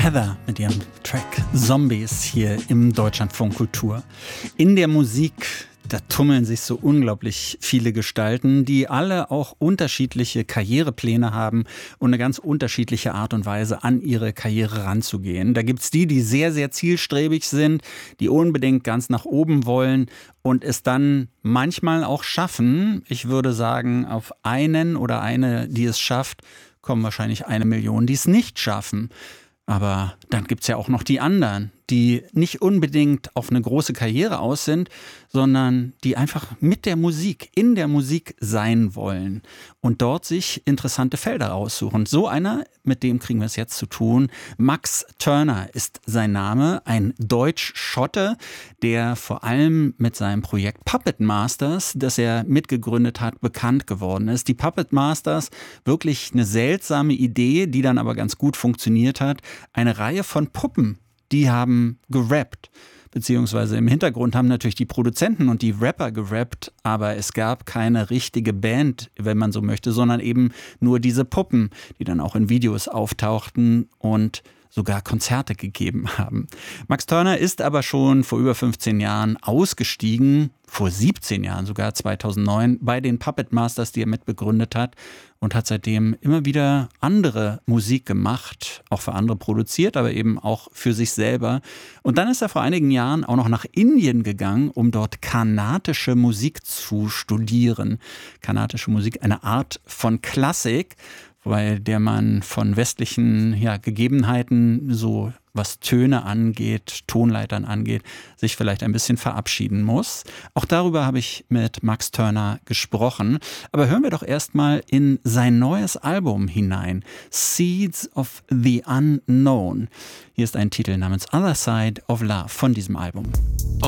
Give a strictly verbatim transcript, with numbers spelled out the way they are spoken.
Heather mit ihrem Track Zombies hier im Deutschlandfunk Kultur. In der Musik, da tummeln sich so unglaublich viele Gestalten, die alle auch unterschiedliche Karrierepläne haben und eine ganz unterschiedliche Art und Weise an ihre Karriere ranzugehen. Da gibt's die, die sehr, sehr zielstrebig sind, die unbedingt ganz nach oben wollen und es dann manchmal auch schaffen. Ich würde sagen, auf einen oder eine, die es schafft, kommen wahrscheinlich eine Million, die es nicht schaffen. Aber dann gibt's ja auch noch die anderen, die nicht unbedingt auf eine große Karriere aus sind, sondern die einfach mit der Musik, in der Musik sein wollen und dort sich interessante Felder raussuchen. So einer, mit dem kriegen wir es jetzt zu tun. Max Turner ist sein Name, ein Deutsch-Schotte, der vor allem mit seinem Projekt Puppet Masters, das er mitgegründet hat, bekannt geworden ist. Die Puppet Masters, wirklich eine seltsame Idee, die dann aber ganz gut funktioniert hat. Eine Reihe von Puppen, die haben gerappt, beziehungsweise im Hintergrund haben natürlich die Produzenten und die Rapper gerappt, aber es gab keine richtige Band, wenn man so möchte, sondern eben nur diese Puppen, die dann auch in Videos auftauchten und sogar Konzerte gegeben haben. Max Turner ist aber schon vor über fünfzehn Jahren ausgestiegen, vor siebzehn Jahren sogar, zweitausendneun, bei den Puppet Masters, die er mitbegründet hat und hat seitdem immer wieder andere Musik gemacht, auch für andere produziert, aber eben auch für sich selber. Und dann ist er vor einigen Jahren auch noch nach Indien gegangen, um dort karnatische Musik zu studieren. Karnatische Musik, eine Art von Klassik, bei der man von westlichen ja, Gegebenheiten, so was Töne angeht, Tonleitern angeht, sich vielleicht ein bisschen verabschieden muss. Auch darüber habe ich mit Max Turner gesprochen. Aber hören wir doch erstmal in sein neues Album hinein, Seeds of the Unknown. Hier ist ein Titel namens Other Side of Love von diesem Album.